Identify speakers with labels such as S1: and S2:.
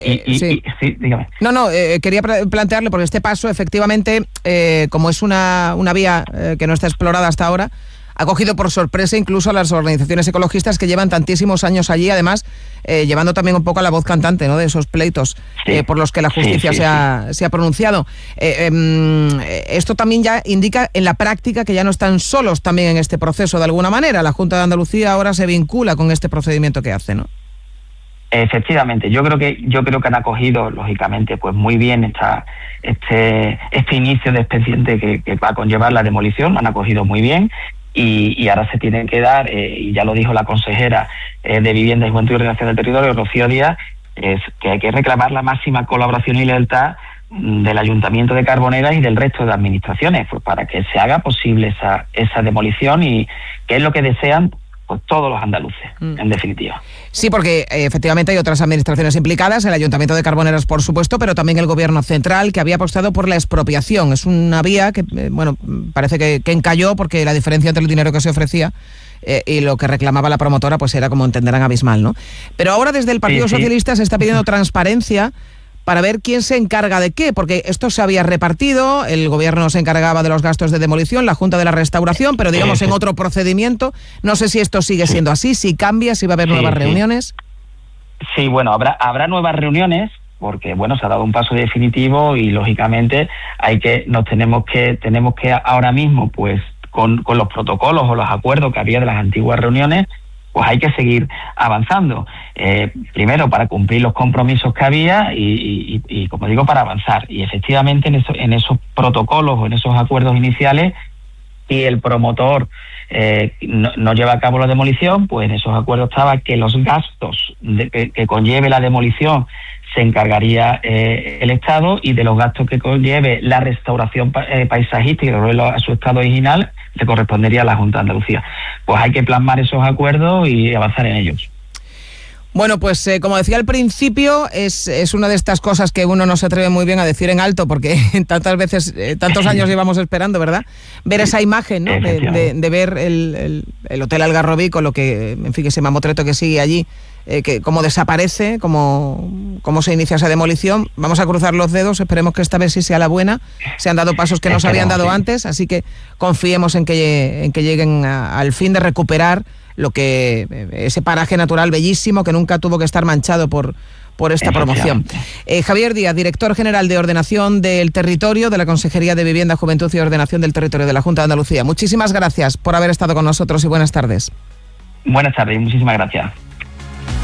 S1: Sí, dígame.
S2: No, quería plantearle, porque este paso, efectivamente, como es una vía que no está explorada hasta ahora, ha cogido por sorpresa incluso a las organizaciones ecologistas que llevan tantísimos años allí, además llevando también un poco a la voz cantante, ¿no?, de esos pleitos por los que la justicia se ha pronunciado. Esto también ya indica en la práctica que ya no están solos también en este proceso de alguna manera. La Junta de Andalucía ahora se vincula con este procedimiento que hace, ¿no?
S1: Efectivamente, yo creo que han acogido, lógicamente, pues muy bien este inicio de expediente que va a conllevar la demolición, lo han acogido muy bien. Y ahora se tienen que dar, y ya lo dijo la consejera de Vivienda, Juventud y Ordenación del Territorio, Rocío Díaz, es que hay que reclamar la máxima colaboración y lealtad del Ayuntamiento de Carboneras y del resto de administraciones, pues para que se haga posible esa demolición, y que es lo que desean pues todos los andaluces, en definitiva.
S2: Sí, porque efectivamente hay otras administraciones implicadas, el Ayuntamiento de Carboneras, por supuesto, pero también el Gobierno central, que había apostado por la expropiación. Es una vía que, parece que encalló, porque la diferencia entre el dinero que se ofrecía y lo que reclamaba la promotora, pues era, como entenderán, abismal, ¿no? Pero ahora desde el Partido Socialista se está pidiendo transparencia para ver quién se encarga de qué, porque esto se había repartido, el Gobierno se encargaba de los gastos de demolición, la Junta de la restauración, pero digamos en otro procedimiento. No sé si esto sigue siendo así, si cambia, si va a haber nuevas reuniones.
S1: Sí, bueno, habrá nuevas reuniones, porque se ha dado un paso definitivo y lógicamente tenemos que ahora mismo, pues con los protocolos o los acuerdos que había de las antiguas reuniones, pues hay que seguir avanzando. Primero, para cumplir los compromisos que había y como digo, para avanzar. Y efectivamente en esos protocolos o en esos acuerdos iniciales, si el promotor no lleva a cabo la demolición, pues en esos acuerdos estaba que los gastos que conlleve la demolición se encargaría el Estado, y de los gastos que conlleve la restauración paisajística y devolverlo a su estado original le correspondería a la Junta de Andalucía. Pues hay que plasmar esos acuerdos y avanzar en ellos.
S2: Bueno, pues como decía al principio, es una de estas cosas que uno no se atreve muy bien a decir en alto, porque tantas veces, tantos años llevamos esperando, ¿verdad? Ver esa imagen, ¿no? De ver el Hotel Algarrobí con lo que, en fin, ese mamotreto que sigue allí, que cómo desaparece, cómo se inicia esa demolición. Vamos a cruzar los dedos, esperemos que esta vez sí sea la buena. Se han dado pasos que no se habían dado antes, así que confiemos en que lleguen al fin de recuperar ese paraje natural bellísimo que nunca tuvo que estar manchado por esta promoción. Javier Díaz, director general de Ordenación del Territorio de la Consejería de Vivienda, Juventud y Ordenación del Territorio de la Junta de Andalucía. Muchísimas gracias por haber estado con nosotros y buenas tardes.
S1: Buenas tardes y muchísimas gracias.